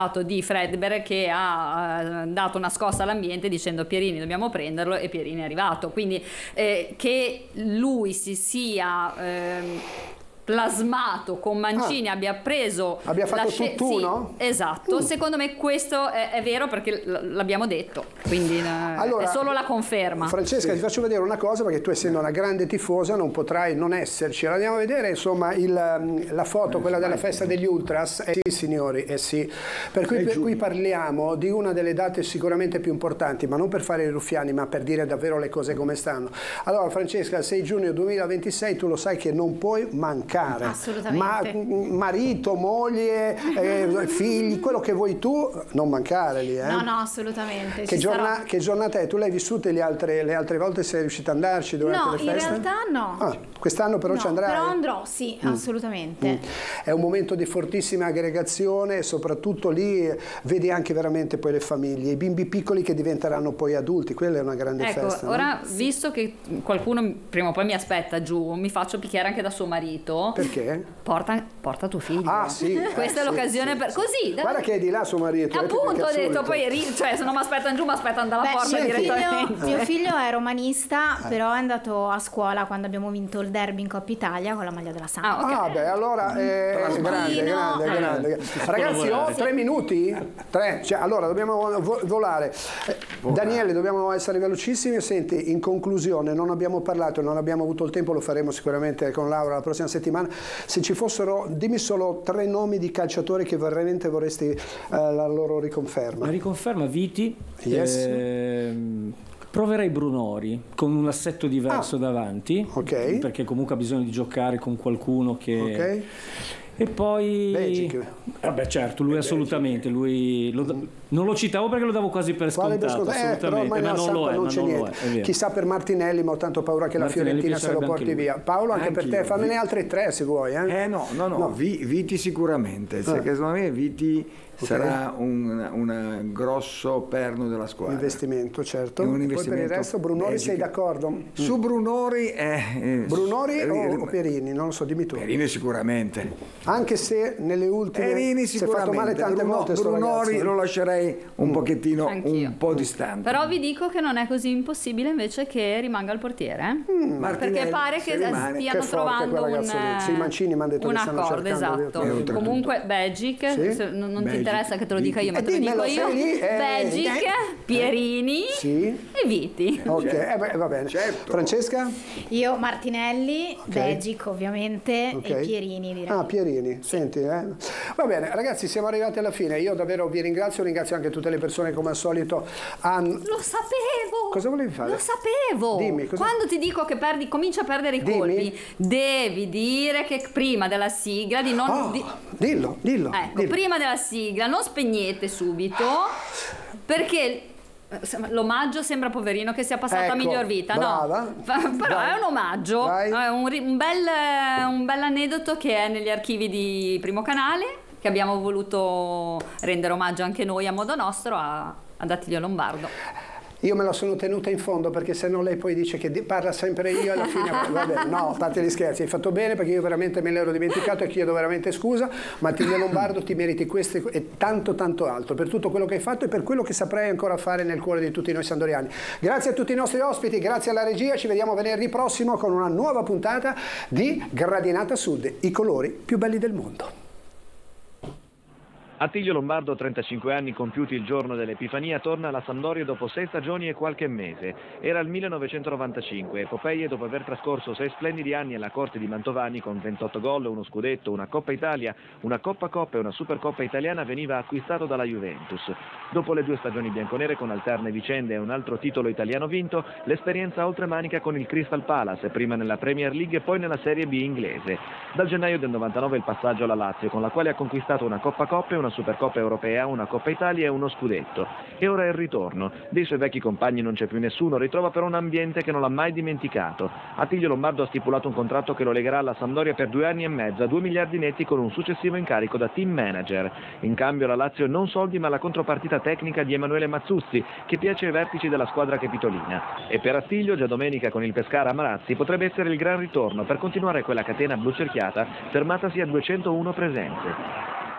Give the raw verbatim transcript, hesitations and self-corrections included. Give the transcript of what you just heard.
di Fredberg, che ha uh, dato una scossa all'ambiente dicendo Pierini dobbiamo prenderlo, e Pierini è arrivato. Quindi eh, che lui si sia eh, plasmato con Mancini, ah, abbia preso, abbia fatto sce- tutt'uno? Sì, esatto. Mm. Secondo me questo è, è vero, perché l- l'abbiamo detto, quindi eh, allora, è solo la conferma. Francesca, sì, ti faccio vedere una cosa, perché tu, essendo una grande tifosa, non potrai non esserci. Andiamo a vedere insomma il, la foto, quella della festa degli Ultras. Eh sì signori, eh sì, per cui, per cui parliamo di una delle date sicuramente più importanti, ma non per fare i ruffiani, ma per dire davvero le cose come stanno. Allora Francesca, il sei giugno duemilaventisei tu lo sai che non puoi mancare. Assolutamente. Ma, marito, moglie, eh, figli, quello che vuoi tu, non mancare lì. Eh? No, no, assolutamente. Che, giorna- che giornata è? Tu l'hai vissute le altre, le altre volte? Sei riuscita ad andarci durante no, le feste? No, in realtà no. Ah, quest'anno però no, ci andrai? Però andrò, sì, mm. assolutamente. Mm. È un momento di fortissima aggregazione, e soprattutto lì vedi anche veramente poi le famiglie, i bimbi piccoli che diventeranno poi adulti. Quella è una grande ecco, festa. Ora, no? visto che qualcuno prima o poi mi aspetta giù, mi faccio picchiare anche da suo marito. Perché? Porta, porta tuo figlio. Ah sì. Questa eh, è l'occasione sì, per... sì. Così. Guarda che è di là suo marito. Appunto, eh, ho detto, poi ri- cioè se non mi aspettano giù, mi aspettano dalla Beh, porta mio direttamente. Figlio, mio figlio è romanista, eh. però è andato a scuola quando abbiamo vinto il derby in Coppa Italia con la maglia della Samp. Ah, okay. ah beh, allora è grande, grande, grande, grande. Ragazzi, ho tre minuti? Tre? Cioè, allora, dobbiamo vo- volare. Eh, Daniele, dobbiamo essere velocissimi. Senti, in conclusione, non abbiamo parlato, non abbiamo avuto il tempo, lo faremo sicuramente con Laura la prossima settimana. Se ci fossero, dimmi solo tre nomi di calciatori che veramente vorresti eh, la loro riconferma. La riconferma, Viti. Yes. Ehm, proverei Brunori con un assetto diverso ah, davanti, okay, perché comunque ha bisogno di giocare con qualcuno che... Okay. E poi Belgic. Vabbè, certo, lui assolutamente, lui lo, non lo citavo perché lo davo quasi per scontato, eh, assolutamente, ma non lo è, non ma c'è non niente. Lo è, Chissà per Martinelli, ma ho tanto paura che Martinelli la Fiorentina se lo porti via. Paolo, anche Anch'io. per te, fammene altri tre se vuoi. Eh, eh no, no, no, no. Vi, Viti sicuramente, eh. perché secondo me Viti okay. sarà un, un grosso perno della squadra. Investimento, certo. Un investimento. Poi per il resto Brunori sei d'accordo? Su Brunori è... Eh, Brunori eh, o, o Pierini? Non lo so, dimmi tu. Pierini sicuramente. Anche se nelle ultime Pierini si è fatto male tante Bruno, volte Brunori lo lascerei un mm. pochettino Anch'io. un po' distante. Però vi dico che non è così impossibile invece che rimanga il portiere, eh? mm. perché pare che rimane. stiano che trovando un, sì, Mancini mi ha detto un che stanno accordo, esatto. Comunque Belgic, sì? se non, non Belgic. ti interessa che te lo dica io, ma eh, te lo dico io. Lì, eh, Belgic, eh, Pierini sì. e Viti. Ok, certo. eh beh, va bene. Certo. Francesca? Io Martinelli, okay. Belgic ovviamente okay. e Pierini direi. Ah, Pierini, sì. Senti, eh. Va bene, ragazzi, siamo arrivati alla fine. Io davvero vi ringrazio, ringrazio anche tutte le persone come al solito. Han... Lo sapevo! Cosa volevi fare? Lo sapevo! Dimmi, cosa... Quando ti dico che perdi, comincia a perdere i Dimmi. colpi, devi dire che prima della sigla di non... Oh, di... Dillo, dillo. Ecco, dillo. prima della sigla non spegnete subito, perché... l'omaggio sembra poverino che sia passato ecco, a miglior vita, brava. no? Però Vai. è un omaggio, Vai. è un, un, bel, un bel aneddoto che è negli archivi di Primo Canale, che abbiamo voluto rendere omaggio anche noi a modo nostro a, ad Attilio Lombardo. Io me la sono tenuta in fondo perché se no lei poi dice che parla sempre io alla fine. Vabbè, no, a parte gli scherzi, hai fatto bene perché io veramente me l'ero dimenticato e chiedo veramente scusa, ma Attilio Lombardo ti meriti questo e tanto tanto altro per tutto quello che hai fatto e per quello che saprai ancora fare nel cuore di tutti noi sandoriani. Grazie a tutti i nostri ospiti, grazie alla regia, ci vediamo venerdì prossimo con una nuova puntata di Gradinata Sud, i colori più belli del mondo. Attilio Lombardo, trentacinque anni compiuti il giorno dell'Epifania, torna alla Sampdoria dopo sei stagioni e qualche mese. Era il millenovecentonovantacinque, Epopeie dopo aver trascorso sei splendidi anni alla corte di Mantovani con ventotto gol, uno scudetto, una Coppa Italia, una Coppa Coppa e una Supercoppa italiana, veniva acquistato dalla Juventus. Dopo le due stagioni bianconere con alterne vicende e un altro titolo italiano vinto, l'esperienza oltremanica con il Crystal Palace, prima nella Premier League e poi nella Serie B inglese. Dal gennaio del novantanove il passaggio alla Lazio, con la quale ha conquistato una Coppa Coppa e una Supercoppa europea, una Coppa Italia e uno scudetto. E ora è il ritorno. Dei suoi vecchi compagni non c'è più nessuno, ritrova però un ambiente che non l'ha mai dimenticato. Attilio Lombardo ha stipulato un contratto che lo legherà alla Sampdoria per due anni e mezzo, a due miliardi netti con un successivo incarico da team manager. In cambio la Lazio non soldi ma la contropartita tecnica di Emanuele Mazzuzzi, che piace ai vertici della squadra capitolina. E per Attilio, già domenica con il Pescara a Marazzi, potrebbe essere il gran ritorno per continuare quella catena blu cerchiata fermatasi a duecentouno presenze.